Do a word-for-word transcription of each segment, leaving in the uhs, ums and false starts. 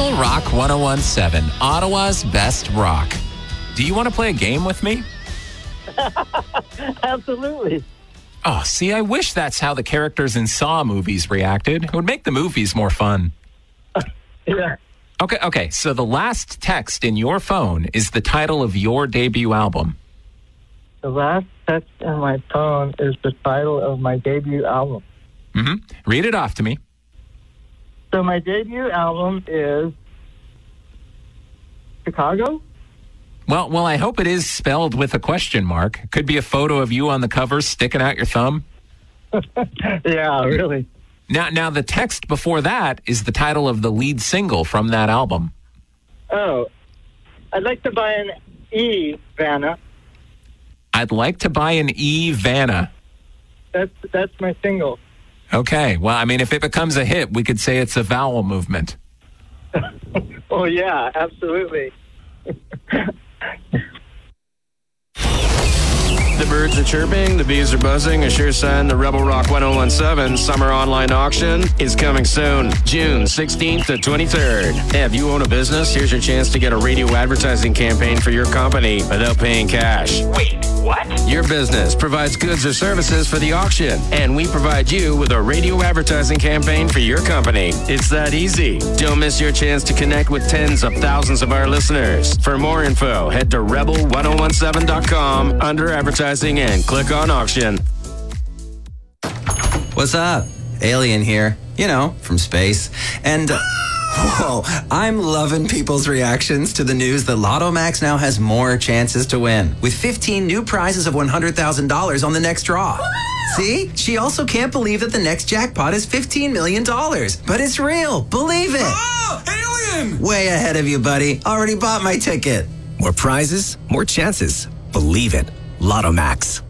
Rebel Rock one oh one seven, Ottawa's best rock. Do you want to play a game with me? Absolutely. Oh, see, I wish that's how the characters in Saw movies reacted. It would make the movies more fun. Yeah. Okay, okay, so the last text in your phone is the title of your debut album. The last text in my phone is the title of my debut album. Mm-hmm. Read it off to me. So my debut album is Chicago? Well, well, I hope it is spelled with a question mark. Could be a photo of you on the cover sticking out your thumb. Yeah, really. Now, now the text before that is the title of the lead single from that album. Oh, I'd like to buy an E, Vanna. I'd like to buy an E, Vanna. That's that's my single. Okay, well, I mean, if it becomes a hit, we could say it's a vowel movement. Oh, yeah, absolutely. The birds are chirping, the bees are buzzing, a sure sign the Rebel Rock one oh one seven summer online auction is coming soon, June sixteenth to twenty-third. Hey, if you own a business, here's your chance to get a radio advertising campaign for your company without paying cash. Wait, what? Your business provides goods or services for the auction, and we provide you with a radio advertising campaign for your company. It's that easy. Don't miss your chance to connect with tens of thousands of our listeners. For more info, head to rebel ten seventeen dot com under advertising and click on auction. What's up? Alien here. You know, from space. And, uh, whoa, I'm loving people's reactions to the news that Lotto Max now has more chances to win, with fifteen new prizes of one hundred thousand dollars on the next draw. See? She also can't believe that the next jackpot is fifteen million dollars. But it's real. Believe it. Oh, Alien! Way ahead of you, buddy. Already bought my ticket. More prizes, more chances. Believe it. Lotto Max.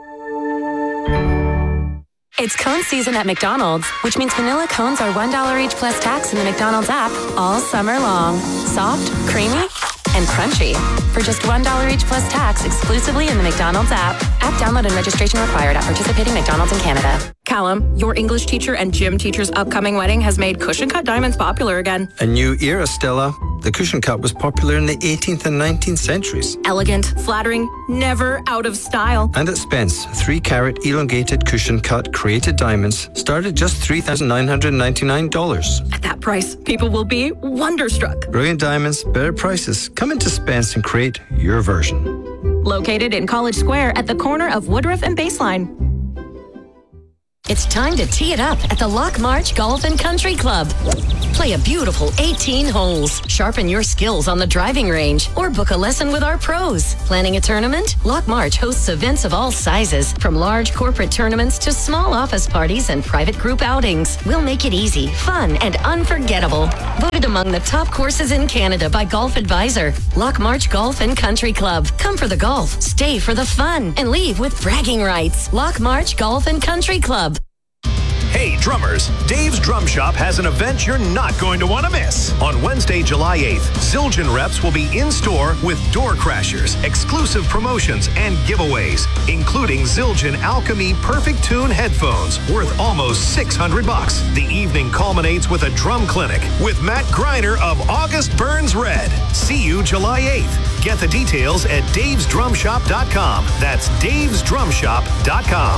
It's cone season at McDonald's, which means vanilla cones are one dollar each plus tax in the McDonald's app all summer long. Soft, creamy, and crunchy. For just one dollar each plus tax exclusively in the McDonald's app. App download and registration required at participating McDonald's in Canada. Callum, your English teacher and gym teacher's upcoming wedding has made cushion cut diamonds popular again. A new era, Stella. The cushion cut was popular in the eighteenth and nineteenth centuries. Elegant, flattering, never out of style. And at Spence, three carat elongated cushion cut created diamonds start at just three thousand nine hundred ninety-nine dollars. At that price, people will be wonderstruck. Brilliant diamonds, better prices. Come into Spence and create your version. Located in College Square at the corner of Woodruff and Baseline. It's time to tee it up at the Lock March Golf and Country Club. Play a beautiful eighteen holes, sharpen your skills on the driving range, or book a lesson with our pros. Planning a tournament? Lock March hosts events of all sizes, from large corporate tournaments to small office parties and private group outings. We'll make it easy, fun, and unforgettable. Voted among the top courses in Canada by Golf Advisor. Lock March Golf and Country Club. Come for the golf, stay for the fun, and leave with bragging rights. Lock March Golf and Country Club. Hey, drummers, Dave's Drum Shop has an event you're not going to want to miss. On Wednesday, July eighth, Zildjian reps will be in store with Door Crashers, exclusive promotions, and giveaways, including Zildjian Alchemy Perfect Tune headphones worth almost six hundred bucks. The evening culminates with a drum clinic with Matt Greiner of August Burns Red. See you July eighth. Get the details at daves drum shop dot com. That's daves drum shop dot com.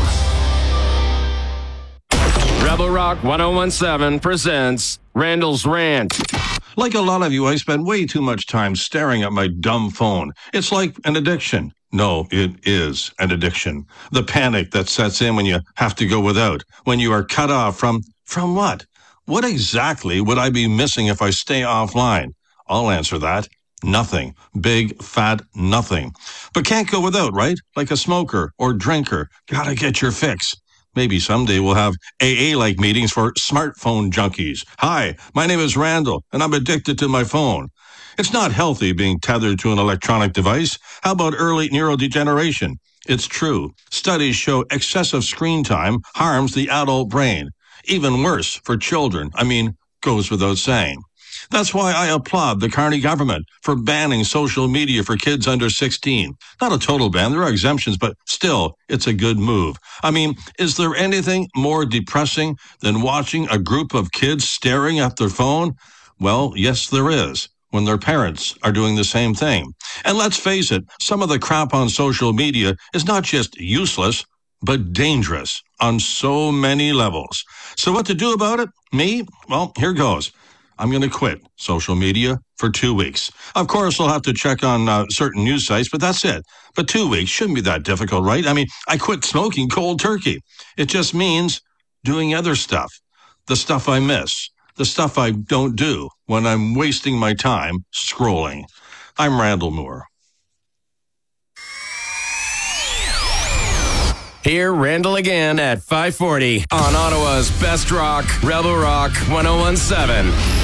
Rebel Rock ten seventeen presents Randall's Rant. Like a lot of you, I spend way too much time staring at my dumb phone. It's like an addiction. No, it is an addiction. The panic that sets in when you have to go without, when you are cut off from, from what? What exactly would I be missing if I stay offline? I'll answer that. Nothing. Big, fat nothing. But can't go without, right? Like a smoker or drinker. Gotta get your fix. Maybe someday we'll have A A-like meetings for smartphone junkies. Hi, my name is Randall, and I'm addicted to my phone. It's not healthy being tethered to an electronic device. How about early neurodegeneration? It's true. Studies show excessive screen time harms the adult brain. Even worse for children. I mean, goes without saying. That's why I applaud the Carney government for banning social media for kids under sixteen. Not a total ban, there are exemptions, but still, it's a good move. I mean, is there anything more depressing than watching a group of kids staring at their phone? Well, yes, there is, when their parents are doing the same thing. And let's face it, some of the crap on social media is not just useless, but dangerous on so many levels. So what to do about it? Me? Well, here goes. I'm going to quit social media for two weeks. Of course, I'll have to check on uh, certain news sites, but that's it. But two weeks shouldn't be that difficult, right? I mean, I quit smoking cold turkey. It just means doing other stuff, the stuff I miss, the stuff I don't do when I'm wasting my time scrolling. I'm Randall Moore. Hear Randall again at five forty on Ottawa's Best Rock, Rebel Rock one oh one seven.